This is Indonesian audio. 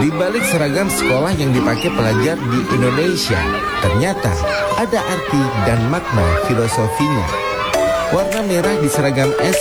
Di balik seragam sekolah yang dipakai pelajar di Indonesia, ternyata ada arti dan makna filosofinya. Warna merah di seragam